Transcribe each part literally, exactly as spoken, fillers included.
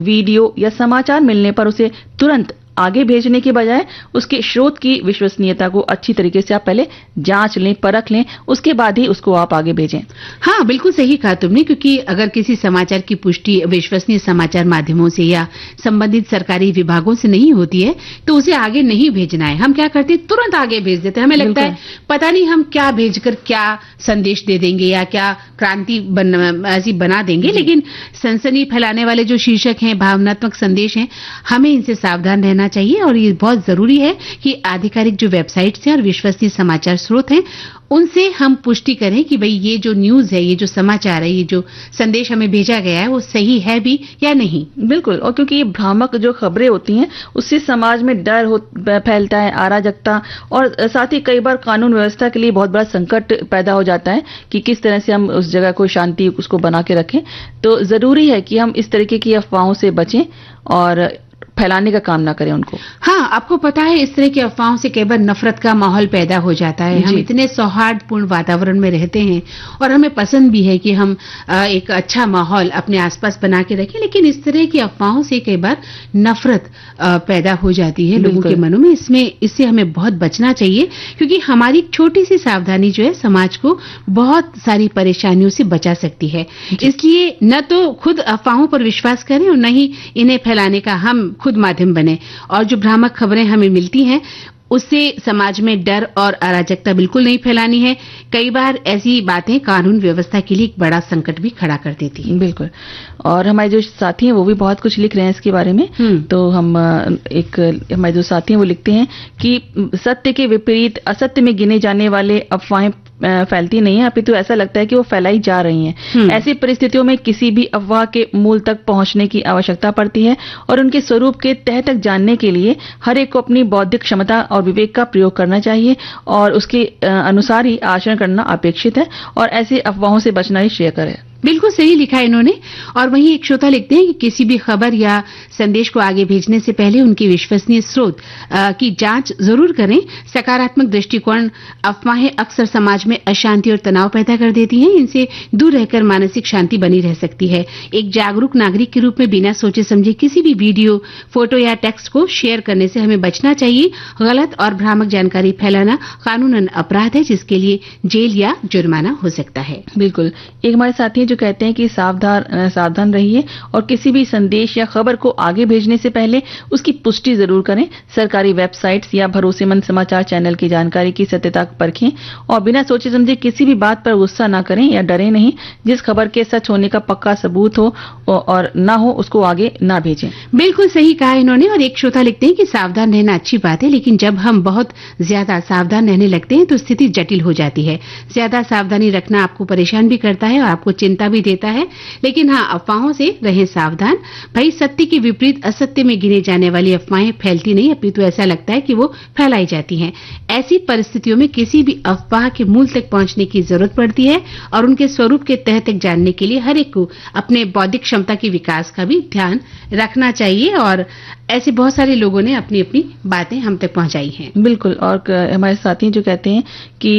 Video या समाचार मिलने पर उसे तुरंत आगे भेजने के बजाय उसके स्रोत की विश्वसनीयता को अच्छी तरीके से आप पहले जांच लें, परख लें, उसके बाद ही उसको आप आगे भेजें। हाँ, बिल्कुल सही कहा तुमने, क्योंकि अगर किसी समाचार की पुष्टि विश्वसनीय समाचार माध्यमों से या संबंधित सरकारी विभागों से नहीं होती है तो उसे आगे नहीं भेजना है। हम क्या करते हैं, तुरंत आगे भेज देते हैं। हमें लगता है पता नहीं हम क्या भेजकर क्या संदेश दे देंगे या क्या क्रांति बन, ऐसी बना देंगे, लेकिन सनसनी फैलाने वाले जो शीर्षक हैं, भावनात्मक संदेश हैं, हमें इनसे सावधान रहना चाहिए। और ये बहुत जरूरी है कि आधिकारिक जो वेबसाइट्स हैं और विश्वसनीय समाचार स्रोत हैं उनसे हम पुष्टि करें कि भाई ये जो न्यूज है, ये जो समाचार है, ये जो संदेश हमें भेजा गया है वो सही है भी या नहीं। बिल्कुल, और क्योंकि ये भ्रामक जो खबरें होती हैं उससे समाज में डर हो फैलता है, अराजकता, और साथ ही कई बार कानून व्यवस्था के लिए बहुत बड़ा संकट पैदा हो जाता है कि किस तरह से हम उस जगह को शांति उसको बना के रखें। तो जरूरी है कि हम इस तरीके की अफवाहों से बचें और फैलाने का काम ना करें उनको। हाँ, आपको पता है इस तरह की अफवाहों से कई बार नफरत का माहौल पैदा हो जाता है। हम इतने सौहार्दपूर्ण वातावरण में रहते हैं और हमें पसंद भी है कि हम एक अच्छा माहौल अपने आसपास बना के रखें, लेकिन इस तरह की अफवाहों से कई बार नफरत पैदा हो जाती है लोगों के मनों में। इसमें इससे हमें बहुत बचना चाहिए, क्योंकि हमारी छोटी सी सावधानी जो है समाज को बहुत सारी परेशानियों से बचा सकती है। इसलिए न तो खुद अफवाहों पर विश्वास करें और न ही इन्हें फैलाने का हम खुद माध्यम बने। और जो भ्रामक खबरें हमें मिलती हैं उससे समाज में डर और अराजकता बिल्कुल नहीं फैलानी है। कई बार ऐसी बातें कानून व्यवस्था के लिए एक बड़ा संकट भी खड़ा कर देती है। बिल्कुल, और हमारे जो साथी हैं वो भी बहुत कुछ लिख रहे हैं इसके बारे में। तो हम एक हमारे जो साथी हैं वो लिखते हैं कि सत्य के विपरीत असत्य में गिने जाने वाले अफवाहें फैलती नहीं है, अपितु तो ऐसा लगता है कि वो फैलाई जा रही हैं। ऐसी परिस्थितियों में किसी भी अफवाह के मूल तक पहुंचने की आवश्यकता पड़ती है और उनके स्वरूप के तह तक जानने के लिए हर एक को अपनी बौद्धिक क्षमता और विवेक का प्रयोग करना चाहिए और उसके अनुसार ही आचरण करना अपेक्षित है और ऐसी अफवाहों से बचना ही श्रेयकर है। बिल्कुल सही लिखा है इन्होंने। और वहीं एक श्रोता लिखते हैं कि किसी भी खबर या संदेश को आगे भेजने से पहले उनकी विश्वसनीय स्रोत की जांच जरूर करें। सकारात्मक दृष्टिकोण अफवाहें अक्सर समाज में अशांति और तनाव पैदा कर देती हैं। इनसे दूर रहकर मानसिक शांति बनी रह सकती है। एक जागरूक नागरिक के रूप में बिना सोचे समझे किसी भी वीडियो, फोटो या टेक्स्ट को शेयर करने से हमें बचना चाहिए। गलत और भ्रामक जानकारी फैलाना कानूनन अपराध है, जिसके लिए जेल या जुर्माना हो सकता है। बिल्कुल, एक हमारे साथी जो कहते हैं कि सावधान सावधान रहिए और किसी भी संदेश या खबर को आगे भेजने से पहले उसकी पुष्टि जरूर करें। सरकारी वेबसाइट्स या भरोसेमंद समाचार चैनल की जानकारी की सत्यता परखें और बिना सोचे समझे किसी भी बात पर गुस्सा ना करें या डरे नहीं। जिस खबर के सच होने का पक्का सबूत हो और ना हो उसको आगे ना भेजें। बिल्कुल सही कहा इन्होंने। और एक श्रोता लिखते हैं कि सावधान रहना अच्छी बात है, लेकिन जब हम बहुत ज्यादा सावधान रहने लगते हैं तो स्थिति जटिल हो जाती है। ज्यादा सावधानी रखना आपको परेशान भी करता है और आपको चिंता भी देता है। लेकिन हाँ, अफवाहों से रहें सावधान। भाई, सत्य के विपरीत असत्य में गिने जाने वाली अफवाहें फैलती नहीं, अपितु तो ऐसा लगता है कि वो फैलाई जाती हैं। ऐसी परिस्थितियों में किसी भी अफवाह के मूल तक पहुंचने की जरूरत पड़ती है और उनके स्वरूप के तह तक जानने के लिए हर एक को अपने बौद्धिक क्षमता के विकास का भी ध्यान रखना चाहिए। और ऐसे बहुत सारे लोगों ने अपनी अपनी बातें हम तक पहुंचाई हैं। बिल्कुल, और हमारे साथी जो कहते हैं कि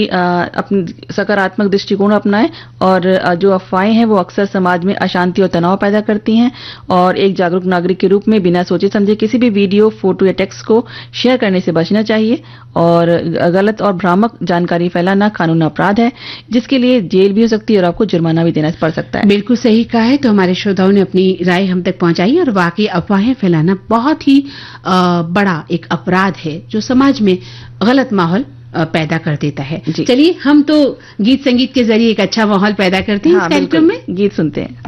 अपनी सकारात्मक दृष्टिकोण अपनाएं और जो अफवाहें हैं वो अक्सर समाज में अशांति और तनाव पैदा करती हैं और एक जागरूक नागरिक के रूप में बिना सोचे समझे किसी भी वीडियो, फोटो या टेक्स्ट को शेयर करने से बचना चाहिए। और गलत और भ्रामक जानकारी फैलाना कानून अपराध है, जिसके लिए जेल भी हो सकती है और आपको जुर्माना भी देना पड़ सकता है। बिल्कुल सही कहा है। तो हमारे श्रोताओं ने अपनी राय हम तक पहुंचाई और वाकई अफवाहें फैलाना बहुत ही आ, बड़ा एक अपराध है जो समाज में गलत माहौल पैदा कर देता है। चलिए, हम तो गीत संगीत के जरिए एक अच्छा माहौल पैदा करते हैं। हाँ, इस कार्यक्रम में गीत सुनते हैं।